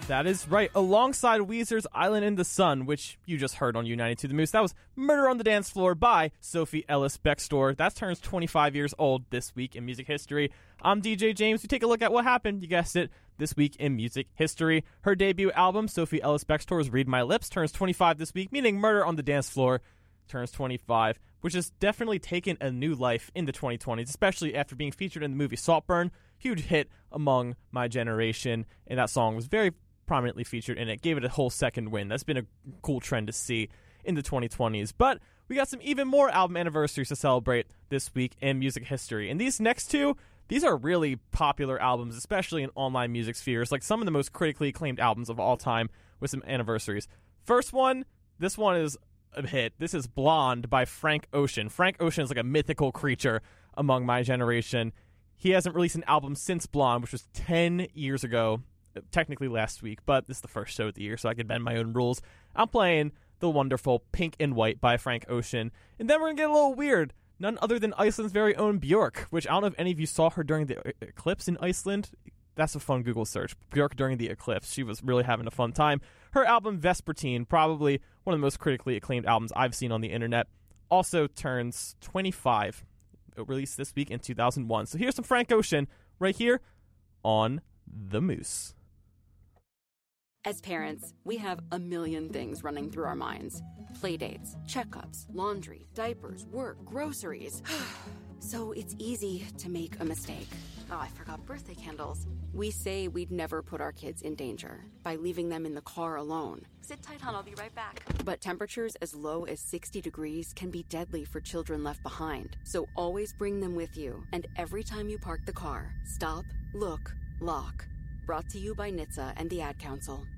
That is right. Alongside Weezer's Island in the Sun, which you just heard on U92 The Moose, that was Murder on the Dance Floor by Sophie Ellis-Bextor. That turns 25 years old this week in music history. I'm DJ James. We take a look at what happened, you guessed it, this week in music history. Her debut album, Sophie Ellis-Bextor's Read My Lips, turns 25 this week, meaning Murder on the Dance Floor turns 25, which has definitely taken a new life in the 2020s, especially after being featured in the movie Saltburn. Huge hit among my generation, and that song was very prominently featured in it, gave it a whole second win. That's been a cool trend to see in the 2020s. But we got some even more album anniversaries to celebrate this week in music history. And these next two, these are really popular albums, especially in online music spheres, like some of the most critically acclaimed albums of all time with some anniversaries. First one, this one is a hit. This is Blonde by Frank Ocean. Frank Ocean is like a mythical creature among my generation. He hasn't released an album since Blonde, which was 10 years ago. Technically last week, but this is the first show of the year, so I can bend my own rules. I'm playing the wonderful Pink and White by Frank Ocean. And then we're going to get a little weird. None other than Iceland's very own Björk, which I don't know if any of you saw her during the eclipse in Iceland. That's a fun Google search. Björk during the eclipse. She was really having a fun time. Her album Vespertine, probably one of the most critically acclaimed albums I've seen on the internet, also turns 25. It released this week in 2001. So here's some Frank Ocean right here on The Moose. As parents, we have a million things running through our minds. Playdates, checkups, laundry, diapers, work, groceries. So it's easy to make a mistake. Oh, I forgot birthday candles. We say we'd never put our kids in danger by leaving them in the car alone. Sit tight, hon, I'll be right back. But temperatures as low as 60 degrees can be deadly for children left behind. So always bring them with you. And every time you park the car, stop, look, lock. Brought to you by NHTSA and the Ad Council.